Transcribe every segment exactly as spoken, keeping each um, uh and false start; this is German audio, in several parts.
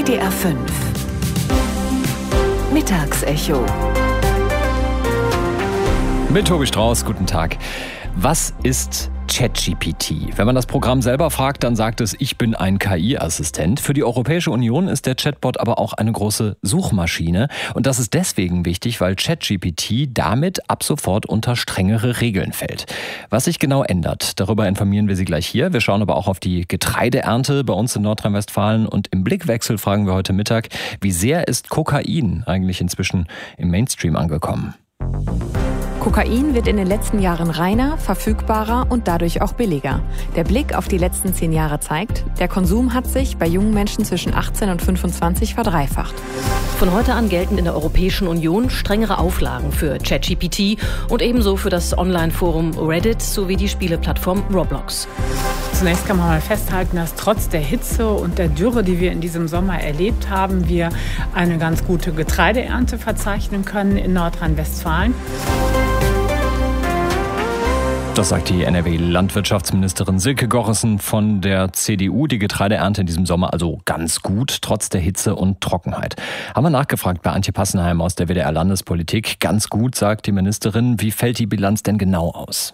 W D R fünf Mittagsecho. Mit Tobi Strauß, guten Tag. Was ist ChatGPT? Wenn man das Programm selber fragt, dann sagt es, ich bin ein K I-Assistent. Für die Europäische Union ist der Chatbot aber auch eine große Suchmaschine. Und das ist deswegen wichtig, weil ChatGPT damit ab sofort unter strengere Regeln fällt. Was sich genau ändert, darüber informieren wir Sie gleich hier. Wir schauen aber auch auf die Getreideernte bei uns in Nordrhein-Westfalen. Und im Blickwechsel fragen wir heute Mittag, wie sehr ist Kokain eigentlich inzwischen im Mainstream angekommen? Kokain wird in den letzten Jahren reiner, verfügbarer und dadurch auch billiger. Der Blick auf die letzten zehn Jahre zeigt, der Konsum hat sich bei jungen Menschen zwischen achtzehn und fünfundzwanzig verdreifacht. Von heute an gelten in der Europäischen Union strengere Auflagen für ChatGPT und ebenso für das Online-Forum Reddit sowie die Spieleplattform Roblox. Zunächst kann man mal festhalten, dass trotz der Hitze und der Dürre, die wir in diesem Sommer erlebt haben, wir eine ganz gute Getreideernte verzeichnen können in Nordrhein-Westfalen. Das sagt die N R W-Landwirtschaftsministerin Silke Gorissen von der C D U. Die Getreideernte in diesem Sommer also ganz gut, trotz der Hitze und Trockenheit. Haben wir nachgefragt bei Antje Passenheim aus der W D R-Landespolitik. Ganz gut, sagt die Ministerin. Wie fällt die Bilanz denn genau aus?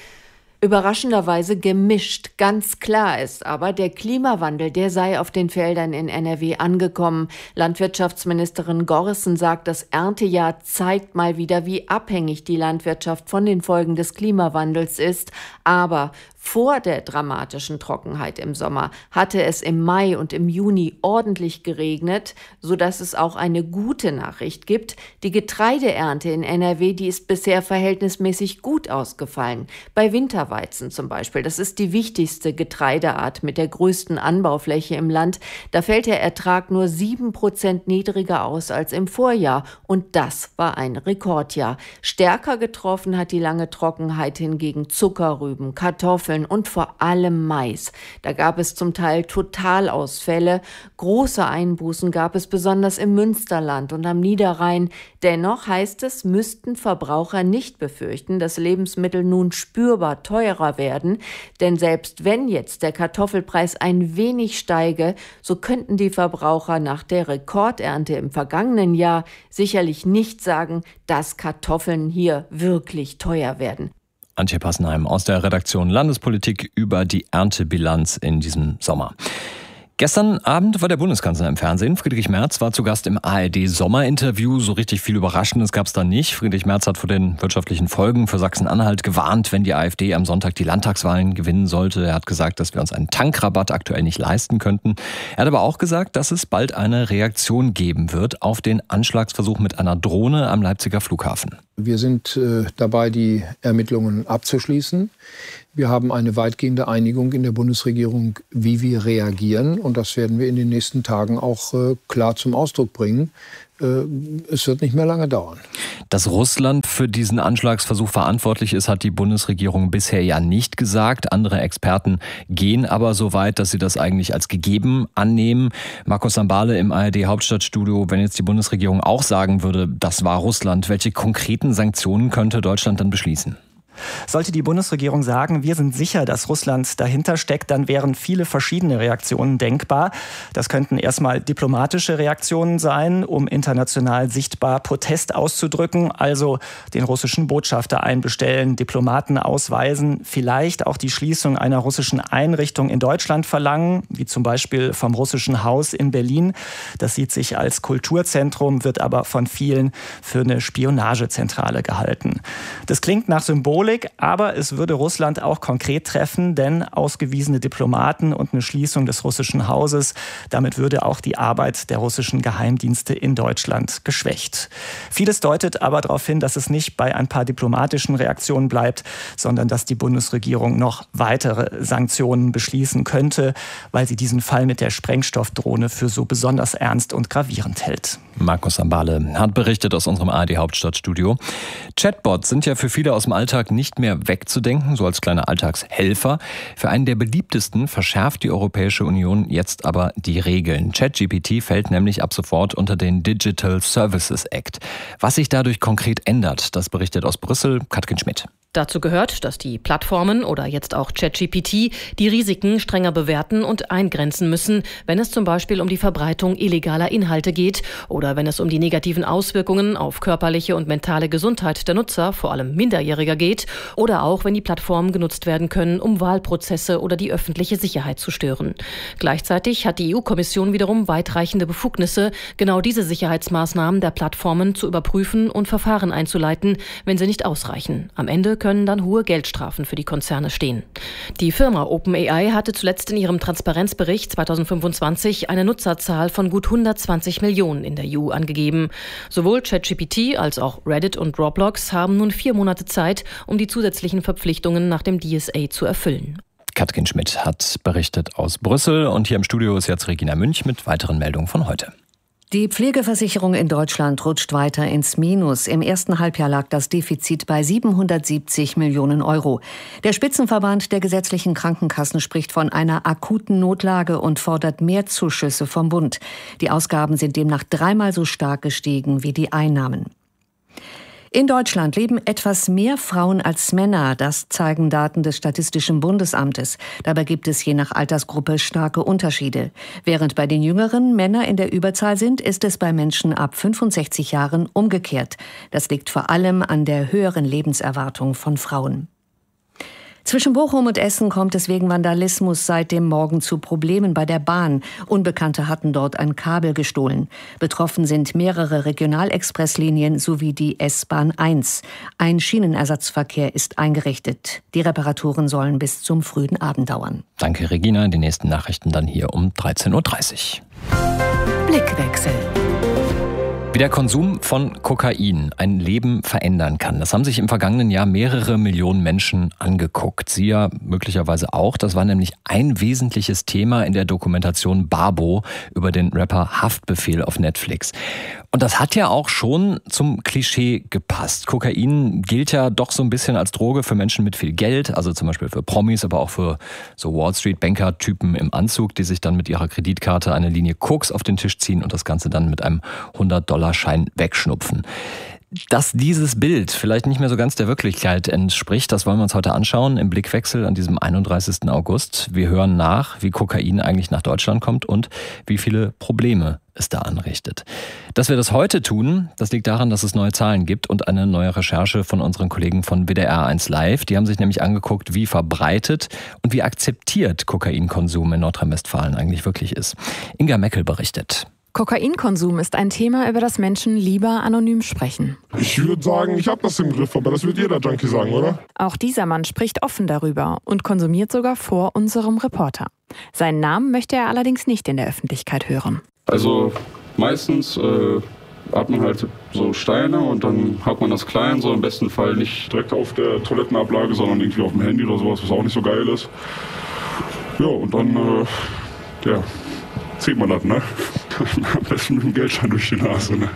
Überraschenderweise gemischt. Ganz klar ist aber, der Klimawandel, der sei auf den Feldern in N R W angekommen. Landwirtschaftsministerin Gorissen sagt, das Erntejahr zeigt mal wieder, wie abhängig die Landwirtschaft von den Folgen des Klimawandels ist. Aber vor der dramatischen Trockenheit im Sommer hatte es im Mai und im Juni ordentlich geregnet, sodass es auch eine gute Nachricht gibt. Die Getreideernte in N R W, die ist bisher verhältnismäßig gut ausgefallen. Bei Winterweizen zum Beispiel, das ist die wichtigste Getreideart mit der größten Anbaufläche im Land, da fällt der Ertrag nur sieben Prozent niedriger aus als im Vorjahr. Und das war ein Rekordjahr. Stärker getroffen hat die lange Trockenheit hingegen Zuckerrüben, Kartoffeln und vor allem Mais. Da gab es zum Teil Totalausfälle. Große Einbußen gab es besonders im Münsterland und am Niederrhein. Dennoch heißt es, müssten Verbraucher nicht befürchten, dass Lebensmittel nun spürbar teurer werden. Denn selbst wenn jetzt der Kartoffelpreis ein wenig steige, so könnten die Verbraucher nach der Rekordernte im vergangenen Jahr sicherlich nicht sagen, dass Kartoffeln hier wirklich teuer werden. Antje Passenheim aus der Redaktion Landespolitik über die Erntebilanz in diesem Sommer. Gestern Abend war der Bundeskanzler im Fernsehen. Friedrich Merz war zu Gast im A R D-Sommerinterview. So richtig viel Überraschendes gab es da nicht. Friedrich Merz hat vor den wirtschaftlichen Folgen für Sachsen-Anhalt gewarnt, wenn die AfD am Sonntag die Landtagswahlen gewinnen sollte. Er hat gesagt, dass wir uns einen Tankrabatt aktuell nicht leisten könnten. Er hat aber auch gesagt, dass es bald eine Reaktion geben wird auf den Anschlagsversuch mit einer Drohne am Leipziger Flughafen. Wir sind äh, dabei, die Ermittlungen abzuschließen. Wir haben eine weitgehende Einigung in der Bundesregierung, wie wir reagieren. Und das werden wir in den nächsten Tagen auch äh, klar zum Ausdruck bringen. Äh, es wird nicht mehr lange dauern. Dass Russland für diesen Anschlagsversuch verantwortlich ist, hat die Bundesregierung bisher ja nicht gesagt. Andere Experten gehen aber so weit, dass sie das eigentlich als gegeben annehmen. Markus Sambale im A R D-Hauptstadtstudio, wenn jetzt die Bundesregierung auch sagen würde, das war Russland, welche konkreten Sanktionen könnte Deutschland dann beschließen? Sollte die Bundesregierung sagen, wir sind sicher, dass Russland dahinter steckt, dann wären viele verschiedene Reaktionen denkbar. Das könnten erstmal diplomatische Reaktionen sein, um international sichtbar Protest auszudrücken, also den russischen Botschafter einbestellen, Diplomaten ausweisen, vielleicht auch die Schließung einer russischen Einrichtung in Deutschland verlangen, wie zum Beispiel vom Russischen Haus in Berlin. Das sieht sich als Kulturzentrum, wird aber von vielen für eine Spionagezentrale gehalten. Das klingt nach Symbolik, aber es würde Russland auch konkret treffen, denn ausgewiesene Diplomaten und eine Schließung des russischen Hauses, damit würde auch die Arbeit der russischen Geheimdienste in Deutschland geschwächt. Vieles deutet aber darauf hin, dass es nicht bei ein paar diplomatischen Reaktionen bleibt, sondern dass die Bundesregierung noch weitere Sanktionen beschließen könnte, weil sie diesen Fall mit der Sprengstoffdrohne für so besonders ernst und gravierend hält. Markus Sambale hat berichtet aus unserem A R D-Hauptstadtstudio. Chatbots sind ja für viele aus dem Alltag nicht mehr wegzudenken, so als kleine Alltagshelfer. Für einen der beliebtesten verschärft die Europäische Union jetzt aber die Regeln. ChatGPT fällt nämlich ab sofort unter den Digital Services Act. Was sich dadurch konkret ändert, das berichtet aus Brüssel Katrin Schmidt. Dazu gehört, dass die Plattformen oder jetzt auch ChatGPT die Risiken strenger bewerten und eingrenzen müssen, wenn es zum Beispiel um die Verbreitung illegaler Inhalte geht oder wenn es um die negativen Auswirkungen auf körperliche und mentale Gesundheit der Nutzer, vor allem Minderjähriger, geht oder auch wenn die Plattformen genutzt werden können, um Wahlprozesse oder die öffentliche Sicherheit zu stören. Gleichzeitig hat die E U-Kommission wiederum weitreichende Befugnisse, genau diese Sicherheitsmaßnahmen der Plattformen zu überprüfen und Verfahren einzuleiten, wenn sie nicht ausreichen. Am Ende können dann hohe Geldstrafen für die Konzerne stehen. Die Firma OpenAI hatte zuletzt in ihrem Transparenzbericht zweitausendfünfundzwanzig eine Nutzerzahl von gut hundertzwanzig Millionen in der E U angegeben. Sowohl ChatGPT als auch Reddit und Roblox haben nun vier Monate Zeit, um die zusätzlichen Verpflichtungen nach dem D S A zu erfüllen. Katrin Schmidt hat berichtet aus Brüssel und hier im Studio ist jetzt Regina Münch mit weiteren Meldungen von heute. Die Pflegeversicherung in Deutschland rutscht weiter ins Minus. Im ersten Halbjahr lag das Defizit bei siebenhundertsiebzig Millionen Euro. Der Spitzenverband der gesetzlichen Krankenkassen spricht von einer akuten Notlage und fordert mehr Zuschüsse vom Bund. Die Ausgaben sind demnach dreimal so stark gestiegen wie die Einnahmen. In Deutschland leben etwas mehr Frauen als Männer. Das zeigen Daten des Statistischen Bundesamtes. Dabei gibt es je nach Altersgruppe starke Unterschiede. Während bei den Jüngeren Männer in der Überzahl sind, ist es bei Menschen ab fünfundsechzig Jahren umgekehrt. Das liegt vor allem an der höheren Lebenserwartung von Frauen. Zwischen Bochum und Essen kommt es wegen Vandalismus seit dem Morgen zu Problemen bei der Bahn. Unbekannte hatten dort ein Kabel gestohlen. Betroffen sind mehrere Regionalexpresslinien sowie die S-Bahn eins. Ein Schienenersatzverkehr ist eingerichtet. Die Reparaturen sollen bis zum frühen Abend dauern. Danke, Regina. Die nächsten Nachrichten dann hier um dreizehn Uhr dreißig. Blickwechsel. Wie der Konsum von Kokain ein Leben verändern kann, das haben sich im vergangenen Jahr mehrere Millionen Menschen angeguckt. Sie ja möglicherweise auch. Das war nämlich ein wesentliches Thema in der Dokumentation Babo über den Rapper Haftbefehl auf Netflix. Und das hat ja auch schon zum Klischee gepasst. Kokain gilt ja doch so ein bisschen als Droge für Menschen mit viel Geld, also zum Beispiel für Promis, aber auch für so Wall-Street-Banker-Typen im Anzug, die sich dann mit ihrer Kreditkarte eine Linie Koks auf den Tisch ziehen und das Ganze dann mit einem hundert-Dollar-Schein wegschnupfen. Dass dieses Bild vielleicht nicht mehr so ganz der Wirklichkeit entspricht, das wollen wir uns heute anschauen im Blickwechsel an diesem einunddreißigsten August. Wir hören nach, wie Kokain eigentlich nach Deutschland kommt und wie viele Probleme es da anrichtet. Dass wir das heute tun, das liegt daran, dass es neue Zahlen gibt und eine neue Recherche von unseren Kollegen von W D R eins Live. Die haben sich nämlich angeguckt, wie verbreitet und wie akzeptiert Kokainkonsum in Nordrhein-Westfalen eigentlich wirklich ist. Inga Meckel berichtet. Kokainkonsum ist ein Thema, über das Menschen lieber anonym sprechen. Ich würde sagen, ich habe das im Griff, aber das wird jeder Junkie sagen, oder? Auch dieser Mann spricht offen darüber und konsumiert sogar vor unserem Reporter. Seinen Namen möchte er allerdings nicht in der Öffentlichkeit hören. Also meistens äh, hat man halt so Steine und dann hat man das klein, so im besten Fall nicht direkt auf der Toilettenablage, sondern irgendwie auf dem Handy oder sowas, was auch nicht so geil ist. Ja, und dann, äh, ja, zieht man das, ne? Am besten mit dem Geldschein durch die Nase, ne?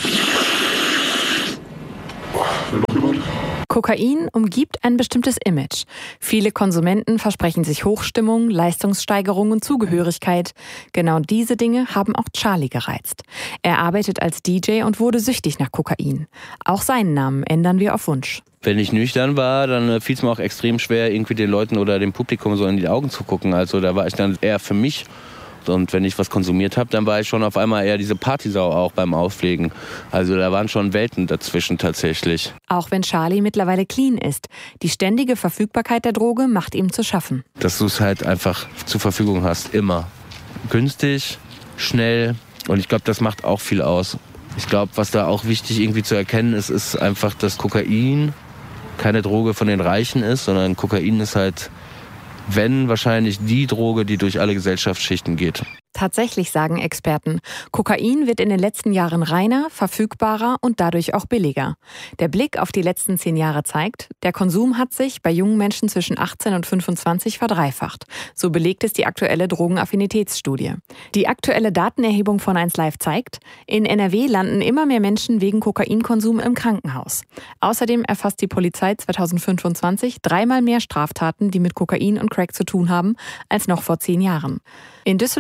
Will noch jemand? Kokain umgibt ein bestimmtes Image. Viele Konsumenten versprechen sich Hochstimmung, Leistungssteigerung und Zugehörigkeit. Genau diese Dinge haben auch Charlie gereizt. Er arbeitet als D J und wurde süchtig nach Kokain. Auch seinen Namen ändern wir auf Wunsch. Wenn ich nüchtern war, dann fiel es mir auch extrem schwer, irgendwie den Leuten oder dem Publikum so in die Augen zu gucken. Also da war ich dann eher für mich. Und wenn ich was konsumiert habe, dann war ich schon auf einmal eher diese Partysau auch beim Auflegen. Also da waren schon Welten dazwischen tatsächlich. Auch wenn Charlie mittlerweile clean ist. Die ständige Verfügbarkeit der Droge macht ihm zu schaffen. Dass du es halt einfach zur Verfügung hast, immer. Günstig, schnell und ich glaube, das macht auch viel aus. Ich glaube, was da auch wichtig irgendwie zu erkennen ist, ist einfach, dass Kokain keine Droge von den Reichen ist, sondern Kokain ist halt, wenn wahrscheinlich die Droge, die durch alle Gesellschaftsschichten geht. Tatsächlich sagen Experten, Kokain wird in den letzten Jahren reiner, verfügbarer und dadurch auch billiger. Der Blick auf die letzten zehn Jahre zeigt, der Konsum hat sich bei jungen Menschen zwischen achtzehn und fünfundzwanzig verdreifacht. So belegt es die aktuelle Drogenaffinitätsstudie. Die aktuelle Datenerhebung von eins Live zeigt, in N R W landen immer mehr Menschen wegen Kokainkonsum im Krankenhaus. Außerdem erfasst die Polizei zweitausendfünfundzwanzig dreimal mehr Straftaten, die mit Kokain und Crack zu tun haben, als noch vor zehn Jahren. In Düsseldorf registriert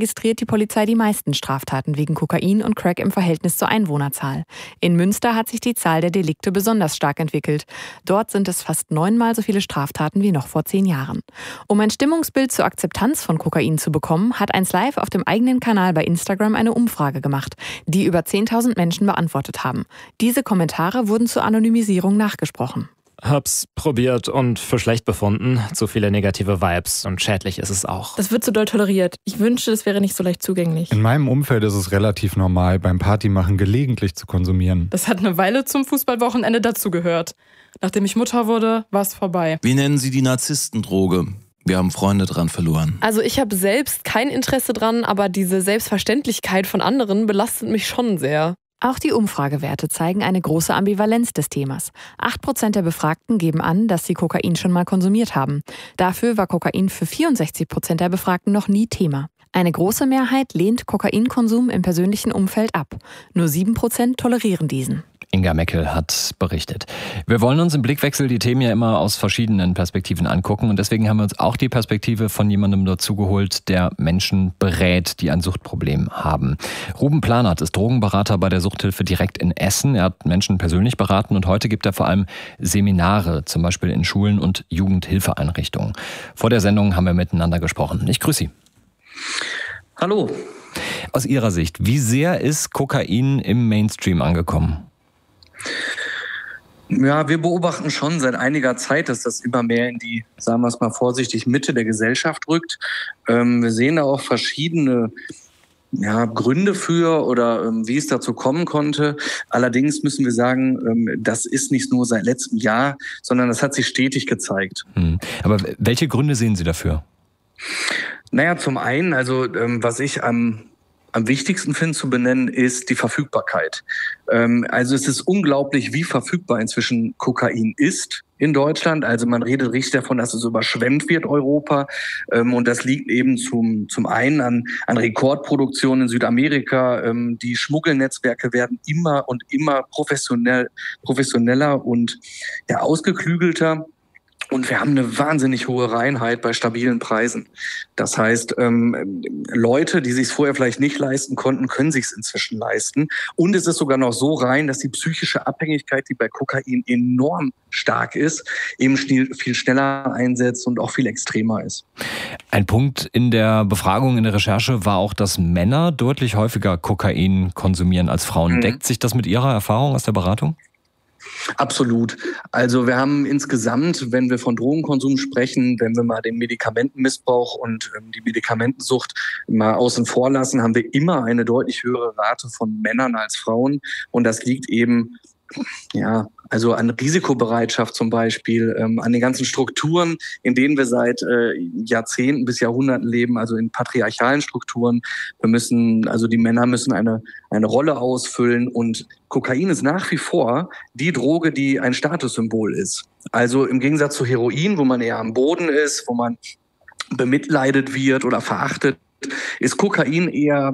registriert die Polizei die meisten Straftaten wegen Kokain und Crack im Verhältnis zur Einwohnerzahl. In Münster hat sich die Zahl der Delikte besonders stark entwickelt. Dort sind es fast neunmal so viele Straftaten wie noch vor zehn Jahren. Um ein Stimmungsbild zur Akzeptanz von Kokain zu bekommen, hat eins Live auf dem eigenen Kanal bei Instagram eine Umfrage gemacht, die über zehntausend Menschen beantwortet haben. Diese Kommentare wurden zur Anonymisierung nachgesprochen. Hab's probiert und für schlecht befunden. Zu viele negative Vibes und schädlich ist es auch. Das wird zu doll toleriert. Ich wünschte, es wäre nicht so leicht zugänglich. In meinem Umfeld ist es relativ normal, beim Partymachen gelegentlich zu konsumieren. Das hat eine Weile zum Fußballwochenende dazugehört. Nachdem ich Mutter wurde, war es vorbei. Wie nennen Sie die Narzisstendroge? Wir haben Freunde dran verloren. Also ich habe selbst kein Interesse dran, aber diese Selbstverständlichkeit von anderen belastet mich schon sehr. Auch die Umfragewerte zeigen eine große Ambivalenz des Themas. Acht Prozent der Befragten geben an, dass sie Kokain schon mal konsumiert haben. Dafür war Kokain für vierundsechzig Prozent der Befragten noch nie Thema. Eine große Mehrheit lehnt Kokainkonsum im persönlichen Umfeld ab. Nur sieben Prozent tolerieren diesen. Inga Meckel hat berichtet. Wir wollen uns im Blickwechsel die Themen ja immer aus verschiedenen Perspektiven angucken und deswegen haben wir uns auch die Perspektive von jemandem dazugeholt, der Menschen berät, die ein Suchtproblem haben. Ruben Planert ist Drogenberater bei der Suchthilfe direkt in Essen. Er hat Menschen persönlich beraten und heute gibt er vor allem Seminare, zum Beispiel in Schulen und Jugendhilfeeinrichtungen. Vor der Sendung haben wir miteinander gesprochen. Ich grüße Sie. Hallo. Aus Ihrer Sicht, wie sehr ist Kokain im Mainstream angekommen? Ja, wir beobachten schon seit einiger Zeit, dass das immer mehr in die, sagen wir es mal vorsichtig, Mitte der Gesellschaft rückt. Ähm, wir sehen da auch verschiedene ja, Gründe für oder ähm, wie es dazu kommen konnte. Allerdings müssen wir sagen, ähm, das ist nicht nur seit letztem Jahr, sondern das hat sich stetig gezeigt. Hm. Aber welche Gründe sehen Sie dafür? Naja, zum einen, also ähm, was ich am Am wichtigsten finde zu benennen, ist die Verfügbarkeit. Ähm, also es ist unglaublich, wie verfügbar inzwischen Kokain ist in Deutschland. Also man redet richtig davon, dass es überschwemmt wird, Europa. Ähm, und das liegt eben zum, zum einen an, an Rekordproduktion in Südamerika. Ähm, die Schmuggelnetzwerke werden immer und immer professionell, professioneller und ja, ausgeklügelter. Und wir haben eine wahnsinnig hohe Reinheit bei stabilen Preisen. Das heißt, ähm, Leute, die sich es vorher vielleicht nicht leisten konnten, können sich es inzwischen leisten. Und es ist sogar noch so rein, dass die psychische Abhängigkeit, die bei Kokain enorm stark ist, eben viel schneller einsetzt und auch viel extremer ist. Ein Punkt in der Befragung, in der Recherche war auch, dass Männer deutlich häufiger Kokain konsumieren als Frauen. Mhm. Deckt sich das mit Ihrer Erfahrung aus der Beratung? Absolut. Also wir haben insgesamt, wenn wir von Drogenkonsum sprechen, wenn wir mal den Medikamentenmissbrauch und ähm, die Medikamentensucht mal außen vor lassen, haben wir immer eine deutlich höhere Rate von Männern als Frauen. Und das liegt eben ja, also an Risikobereitschaft zum Beispiel, ähm, an den ganzen Strukturen, in denen wir seit äh, Jahrzehnten bis Jahrhunderten leben, also in patriarchalen Strukturen. Wir müssen, also die Männer müssen eine, eine Rolle ausfüllen und Kokain ist nach wie vor die Droge, die ein Statussymbol ist. Also im Gegensatz zu Heroin, wo man eher am Boden ist, wo man bemitleidet wird oder verachtet, ist Kokain eher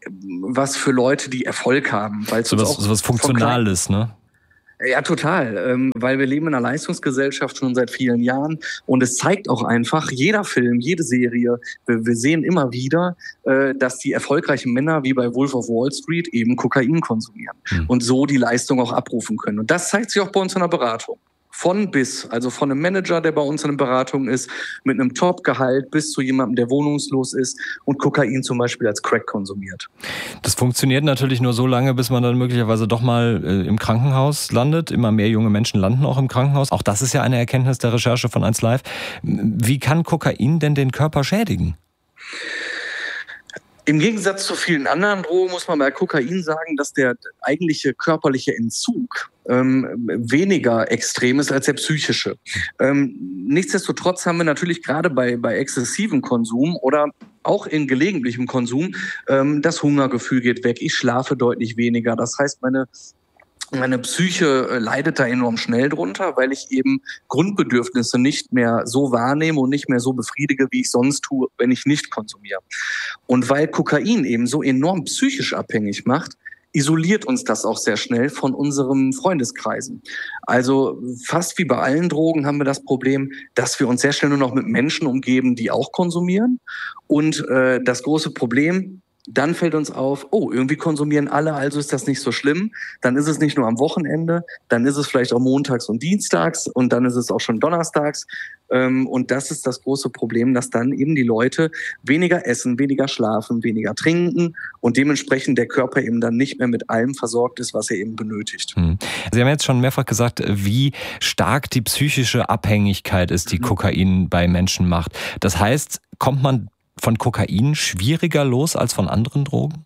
was für Leute, die Erfolg haben. Weil so was, so was Funktionales, ne? Ja, total, ähm, weil wir leben in einer Leistungsgesellschaft schon seit vielen Jahren und es zeigt auch einfach, jeder Film, jede Serie, wir, wir sehen immer wieder, äh, dass die erfolgreichen Männer wie bei Wolf of Wall Street eben Kokain konsumieren mhm. und so die Leistung auch abrufen können. Und das zeigt sich auch bei uns in der Beratung. Von bis, also von einem Manager, der bei uns in der Beratung ist, mit einem Top-Gehalt bis zu jemandem, der wohnungslos ist und Kokain zum Beispiel als Crack konsumiert. Das funktioniert natürlich nur so lange, bis man dann möglicherweise doch mal äh, im Krankenhaus landet. Immer mehr junge Menschen landen auch im Krankenhaus. Auch das ist ja eine Erkenntnis der Recherche von eins Live. Wie kann Kokain denn den Körper schädigen? Im Gegensatz zu vielen anderen Drogen muss man bei Kokain sagen, dass der eigentliche körperliche Entzug ähm, weniger extrem ist als der psychische. Ähm, nichtsdestotrotz haben wir natürlich gerade bei, bei exzessivem Konsum oder auch in gelegentlichem Konsum ähm, das Hungergefühl geht weg. Ich schlafe deutlich weniger. Das heißt, meine Meine Psyche leidet da enorm schnell drunter, weil ich eben Grundbedürfnisse nicht mehr so wahrnehme und nicht mehr so befriedige, wie ich sonst tue, wenn ich nicht konsumiere. Und weil Kokain eben so enorm psychisch abhängig macht, isoliert uns das auch sehr schnell von unseren Freundeskreisen. Also fast wie bei allen Drogen haben wir das Problem, dass wir uns sehr schnell nur noch mit Menschen umgeben, die auch konsumieren. Und äh, das große Problem, dann fällt uns auf, oh, irgendwie konsumieren alle, also ist das nicht so schlimm. Dann ist es nicht nur am Wochenende, dann ist es vielleicht auch montags und dienstags und dann ist es auch schon donnerstags. Und das ist das große Problem, dass dann eben die Leute weniger essen, weniger schlafen, weniger trinken und dementsprechend der Körper eben dann nicht mehr mit allem versorgt ist, was er eben benötigt. Hm. Sie haben jetzt schon mehrfach gesagt, wie stark die psychische Abhängigkeit ist, die Kokain bei Menschen macht. Das heißt, kommt man von Kokain schwieriger los als von anderen Drogen?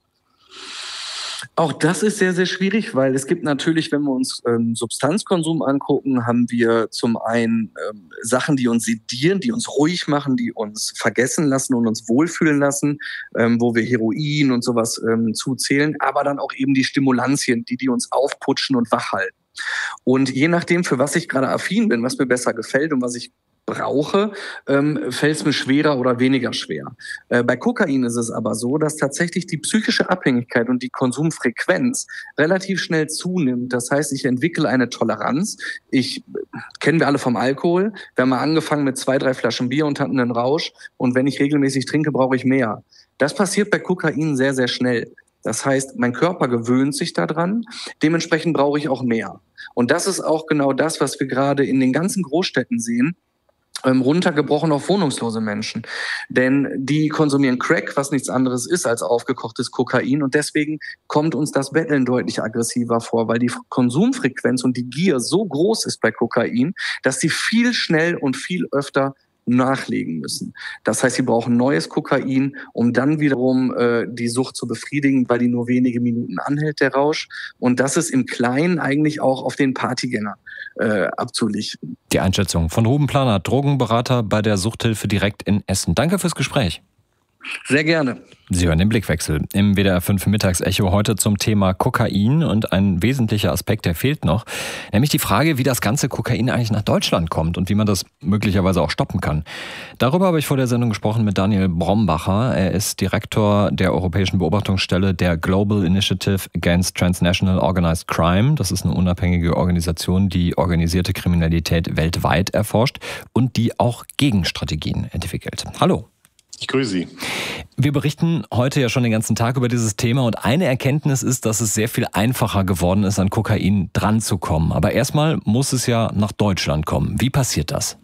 Auch das ist sehr, sehr schwierig, weil es gibt natürlich, wenn wir uns ähm, Substanzkonsum angucken, haben wir zum einen ähm, Sachen, die uns sedieren, die uns ruhig machen, die uns vergessen lassen und uns wohlfühlen lassen, ähm, wo wir Heroin und sowas ähm, zuzählen, aber dann auch eben die Stimulantien, die, die uns aufputschen und wachhalten. Und je nachdem, für was ich gerade affin bin, was mir besser gefällt und was ich brauche, ähm, fällt es mir schwerer oder weniger schwer. Äh, bei Kokain ist es aber so, dass tatsächlich die psychische Abhängigkeit und die Konsumfrequenz relativ schnell zunimmt. Das heißt, ich entwickle eine Toleranz. Ich kennen wir alle vom Alkohol. Wir haben mal angefangen mit zwei, drei Flaschen Bier und hatten einen Rausch. Und wenn ich regelmäßig trinke, brauche ich mehr. Das passiert bei Kokain sehr, sehr schnell. Das heißt, mein Körper gewöhnt sich daran. Dementsprechend brauche ich auch mehr. Und das ist auch genau das, was wir gerade in den ganzen Großstädten sehen. Runtergebrochen auf wohnungslose Menschen. Denn die konsumieren Crack, was nichts anderes ist als aufgekochtes Kokain. Und deswegen kommt uns das Betteln deutlich aggressiver vor, weil die Konsumfrequenz und die Gier so groß ist bei Kokain, dass sie viel schnell und viel öfter nachlegen müssen. Das heißt, sie brauchen neues Kokain, um dann wiederum äh, die Sucht zu befriedigen, weil die nur wenige Minuten anhält, der Rausch. Und das ist im Kleinen eigentlich auch auf den Partygänger äh, abzulichten. Die Einschätzung von Ruben Planert, Drogenberater bei der Suchthilfe direkt in Essen. Danke fürs Gespräch. Sehr gerne. Sie hören den Blickwechsel im W D R fünf Mittagsecho heute zum Thema Kokain und ein wesentlicher Aspekt, der fehlt noch, nämlich die Frage, wie das ganze Kokain eigentlich nach Deutschland kommt und wie man das möglicherweise auch stoppen kann. Darüber habe ich vor der Sendung gesprochen mit Daniel Brombacher. Er ist Direktor der Europäischen Beobachtungsstelle der Global Initiative Against Transnational Organized Crime. Das ist eine unabhängige Organisation, die organisierte Kriminalität weltweit erforscht und die auch Gegenstrategien entwickelt. Hallo. Ich grüße Sie. Wir berichten heute ja schon den ganzen Tag über dieses Thema und eine Erkenntnis ist, dass es sehr viel einfacher geworden ist, an Kokain dran zu kommen. Aber erstmal muss es ja nach Deutschland kommen. Wie passiert das?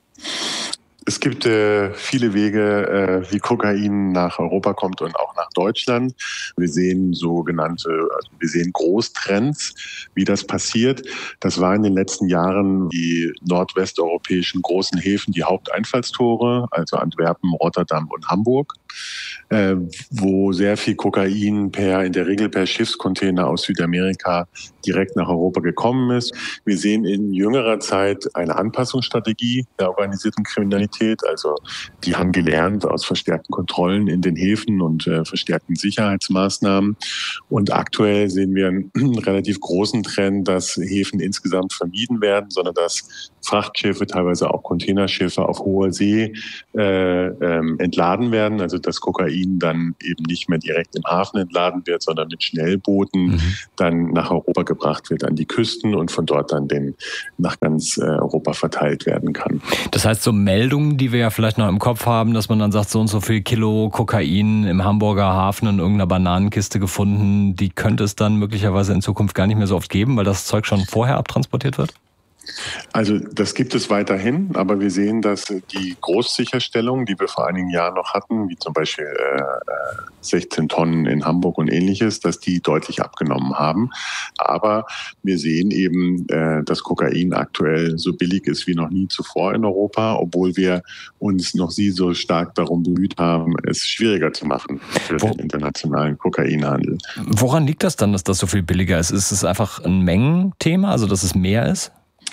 Es gibt äh, viele Wege, äh, wie Kokain nach Europa kommt und auch nach Deutschland. Wir sehen sogenannte, also wir sehen Großtrends, wie das passiert. Das war in den letzten Jahren die nordwesteuropäischen großen Häfen, die Haupteinfallstore, also Antwerpen, Rotterdam und Hamburg, äh, wo sehr viel Kokain per, in der Regel per Schiffscontainer aus Südamerika direkt nach Europa gekommen ist. Wir sehen in jüngerer Zeit eine Anpassungsstrategie der organisierten Kriminalität. Also die haben gelernt aus verstärkten Kontrollen in den Häfen und äh, verstärkten Sicherheitsmaßnahmen. Und aktuell sehen wir einen relativ großen Trend, dass Häfen insgesamt vermieden werden, sondern dass Frachtschiffe, teilweise auch Containerschiffe auf hoher See äh, ähm, entladen werden. Also dass Kokain dann eben nicht mehr direkt im Hafen entladen wird, sondern mit Schnellbooten mhm. dann nach Europa gebracht wird, an die Küsten und von dort dann den, nach ganz äh, Europa verteilt werden kann. Das heißt, so Meldungen, die wir ja vielleicht noch im Kopf haben, dass man dann sagt, so und so viel Kilo Kokain im Hamburger Hafen in irgendeiner Bananenkiste gefunden, die könnte es dann möglicherweise in Zukunft gar nicht mehr so oft geben, weil das Zeug schon vorher abtransportiert wird? Also das gibt es weiterhin, aber wir sehen, dass die Großsicherstellung, die wir vor einigen Jahren noch hatten, wie zum Beispiel äh, sechzehn Tonnen in Hamburg und ähnliches, dass die deutlich abgenommen haben. Aber wir sehen eben, äh, dass Kokain aktuell so billig ist wie noch nie zuvor in Europa, obwohl wir uns noch nie so stark darum bemüht haben, es schwieriger zu machen für Wo, den internationalen Kokainhandel. Woran liegt das dann, dass das so viel billiger ist? Ist es einfach ein Mengenthema, also dass es mehr ist?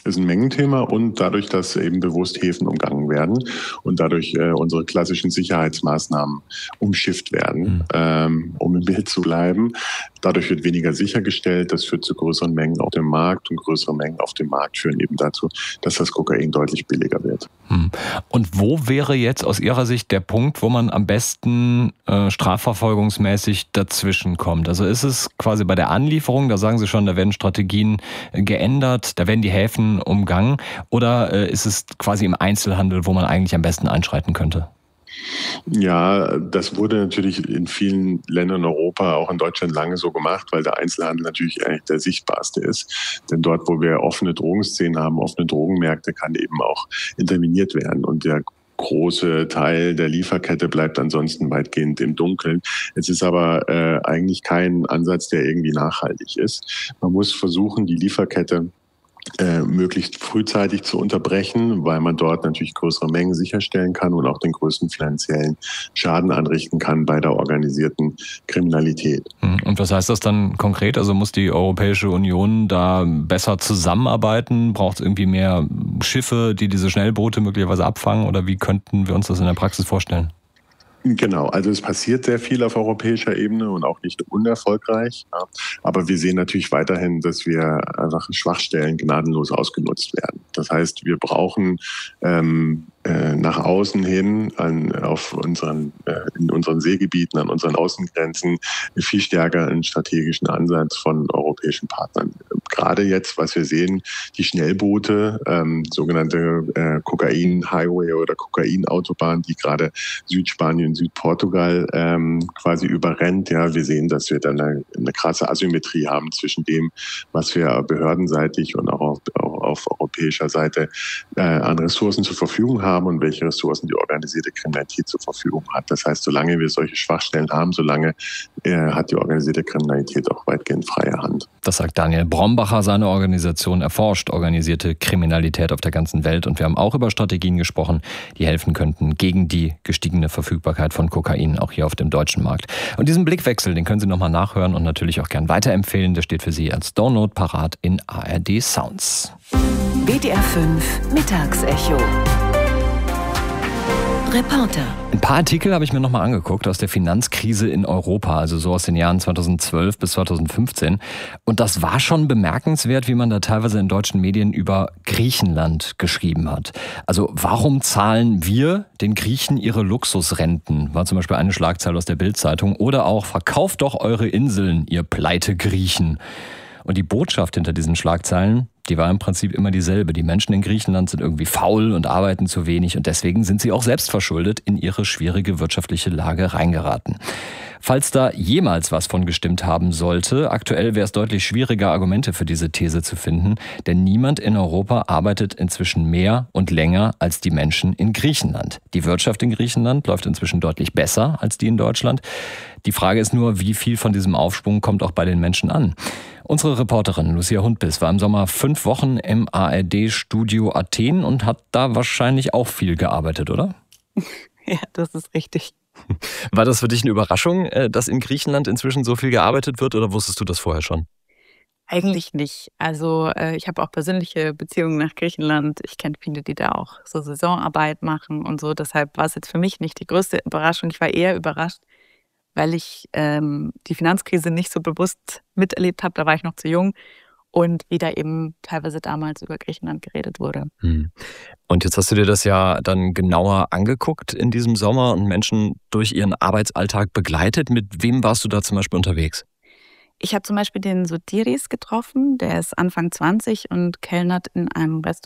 ist ein Mengenthema und dadurch, dass eben bewusst Häfen umgangen werden und dadurch äh, unsere klassischen Sicherheitsmaßnahmen umschifft werden, mhm. ähm, um im Bild zu bleiben. Dadurch wird weniger sichergestellt, das führt zu größeren Mengen auf dem Markt und größere Mengen auf dem Markt führen eben dazu, dass das Kokain deutlich billiger wird. Mhm. Und wo wäre jetzt aus Ihrer Sicht der Punkt, wo man am besten äh, strafverfolgungsmäßig dazwischen kommt? Also ist es quasi bei der Anlieferung, da sagen Sie schon, da werden Strategien äh, geändert, da werden die Häfen umgangen, oder äh, ist es quasi im Einzelhandel, wo man eigentlich am besten einschreiten könnte? Ja, das wurde natürlich in vielen Ländern in Europa, auch in Deutschland, lange so gemacht, weil der Einzelhandel natürlich eigentlich der sichtbarste ist. Denn dort, wo wir offene Drogenszenen haben, offene Drogenmärkte, kann eben auch interveniert werden. Und der große Teil der Lieferkette bleibt ansonsten weitgehend im Dunkeln. Es ist aber äh, eigentlich kein Ansatz, der irgendwie nachhaltig ist. Man muss versuchen, die Lieferkette Äh, möglichst frühzeitig zu unterbrechen, weil man dort natürlich größere Mengen sicherstellen kann und auch den größten finanziellen Schaden anrichten kann bei der organisierten Kriminalität. Und was heißt das dann konkret? Also muss die Europäische Union da besser zusammenarbeiten? Braucht es irgendwie mehr Schiffe, die diese Schnellboote möglicherweise abfangen? Oder wie könnten wir uns das in der Praxis vorstellen? Genau, also es passiert sehr viel auf europäischer Ebene und auch nicht unerfolgreich. Ja. Aber wir sehen natürlich weiterhin, dass wir einfach Schwachstellen gnadenlos ausgenutzt werden. Das heißt, wir brauchen ähm, äh, nach außen hin an, auf unseren, äh, in unseren Seegebieten, an unseren Außengrenzen viel stärker einen strategischen Ansatz von europäischen Partnern. Gerade jetzt, was wir sehen, die Schnellboote, ähm, sogenannte äh, Kokain-Highway oder Kokain-Autobahn, die gerade Südspanien, Südportugal ähm, quasi überrennt. Ja, wir sehen, dass wir da eine, eine krasse Asymmetrie haben zwischen dem, was wir behördenseitig und auch auf, auch auf europäischer Seite äh, an Ressourcen zur Verfügung haben und welche Ressourcen die organisierte Kriminalität zur Verfügung hat. Das heißt, solange wir solche Schwachstellen haben, solange äh, hat die organisierte Kriminalität auch weitgehend freie Hand. Das sagt Daniel Brombacher. Seine Organisation erforscht organisierte Kriminalität auf der ganzen Welt. Und wir haben auch über Strategien gesprochen, die helfen könnten gegen die gestiegene Verfügbarkeit von Kokain, auch hier auf dem deutschen Markt. Und diesen Blickwechsel, den können Sie nochmal nachhören und natürlich auch gern weiterempfehlen. Der steht für Sie als Download parat in A R D Sounds. B D R fünf Mittagsecho. Reporter. Ein paar Artikel habe ich mir nochmal angeguckt aus der Finanzkrise in Europa, also so aus den Jahren zweitausendzwölf bis zweitausendfünfzehn. Und das war schon bemerkenswert, wie man da teilweise in deutschen Medien über Griechenland geschrieben hat. Also warum zahlen wir den Griechen ihre Luxusrenten? War zum Beispiel eine Schlagzeile aus der Bild-Zeitung. Oder auch, verkauft doch eure Inseln, ihr Pleite-Griechen. Und die Botschaft hinter diesen Schlagzeilen, die war im Prinzip immer dieselbe. Die Menschen in Griechenland sind irgendwie faul und arbeiten zu wenig und deswegen sind sie auch selbst verschuldet in ihre schwierige wirtschaftliche Lage reingeraten. Falls da jemals was von gestimmt haben sollte, aktuell wäre es deutlich schwieriger, Argumente für diese These zu finden, denn niemand in Europa arbeitet inzwischen mehr und länger als die Menschen in Griechenland. Die Wirtschaft in Griechenland läuft inzwischen deutlich besser als die in Deutschland. Die Frage ist nur, wie viel von diesem Aufschwung kommt auch bei den Menschen an. Unsere Reporterin Lucia Hundbiss war im Sommer fünf Wochen im A R D-Studio Athen und hat da wahrscheinlich auch viel gearbeitet, oder? Ja, das ist richtig. War das für dich eine Überraschung, dass in Griechenland inzwischen so viel gearbeitet wird, oder wusstest du das vorher schon? Eigentlich nicht. Also ich habe auch persönliche Beziehungen nach Griechenland. Ich kenne viele, die da auch so Saisonarbeit machen und so. Deshalb war es jetzt für mich nicht die größte Überraschung. Ich war eher überrascht, weil ich ähm, die Finanzkrise nicht so bewusst miterlebt habe. Da war ich noch zu jung. Und wie da eben teilweise damals über Griechenland geredet wurde. Und jetzt hast du dir das ja dann genauer angeguckt in diesem Sommer und Menschen durch ihren Arbeitsalltag begleitet. Mit wem warst du da zum Beispiel unterwegs? Ich habe zum Beispiel den Sotiris getroffen, der ist Anfang zwanzig und kellnert in einem Restaurant